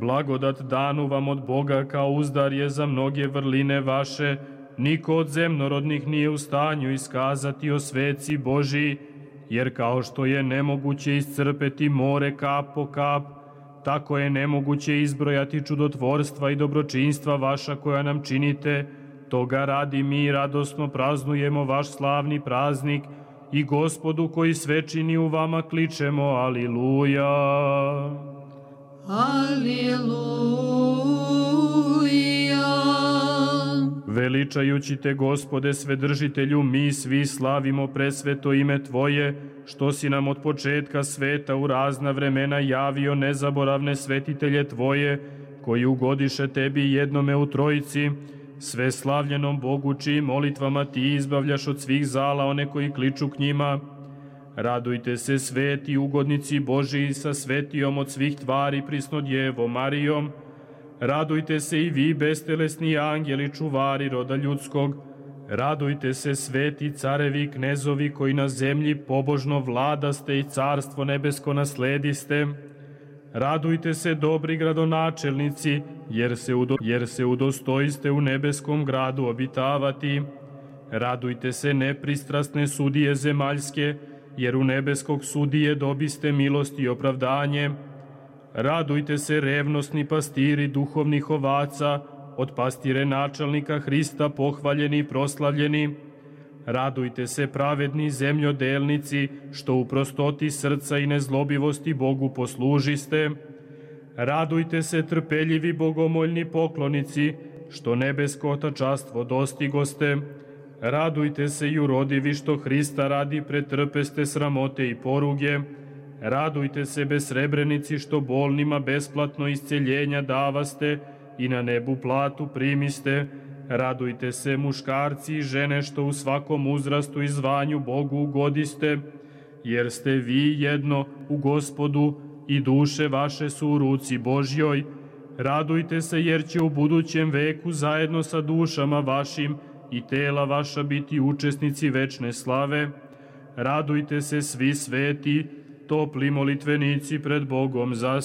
Blagodat danu vam od Boga kao uzdar je za mnoge vrline vaše, niko od zemnorodnih nije u stanju iskazati o sveci Božiji, jer kao što je nemoguće iscrpeti more kap po kap, tako je nemoguće izbrojati čudotvorstva i dobročinstva vaša koja nam činite. Toga radi mi radosno praznujemo vaš slavni praznik i Gospodu koji sve čini u vama kličemo Aliluja. Aliluja. Veličajući te, Gospode Svedržitelju, mi svi slavimo presveto ime Tvoje, što si nam od početka sveta u razna vremena javio nezaboravne svetitelje Tvoje, koji ugodiše Tebi jednome u Trojici, sve slavljenom Bogu čijim molitvama Ti izbavljaš od svih zala one koji kliču k njima. Radujte se, sveti ugodnici Božiji, sa svetijom od svih tvari prisno Djevo Marijom. Radujte se i vi, bestelesni angeli, čuvari roda ljudskog. Radujte se, sveti carevi, knezovi, koji na zemlji pobožno vladaste i carstvo nebesko naslediste. Radujte se, dobri gradonačelnici, jer se udostojiste u nebeskom gradu obitavati. Radujte se, nepristrasne sudije zemaljske, jer u nebeskog sudije dobiste milost i opravdanje. Radujte se, revnosni pastiri duhovnih ovaca, od pastire načelnika Hrista pohvaljeni i proslavljeni. Radujte se, pravedni zemljodelnici, što u prostoti srca i nezlobivosti Bogu poslužiste. Radujte se, trpeljivi bogomoljni poklonici, što nebesko otačastvo dostigoste. Radujte se, jurodivi, što Hrista radi pretrpeste sramote i poruge. Radujte se, besrebrenici, što bolnima besplatno isceljenja davaste i na nebu platu primiste. Radujte se, muškarci i žene, što u svakom uzrastu i zvanju Bogu ugodiste, jer ste vi jedno u Gospodu i duše vaše su u ruci Božjoj. Radujte se, jer će u budućem veku zajedno sa dušama vašim i tela vaša biti učesnici večne slave. Radujte se, svi sveti, topli molitvenici pred Bogom za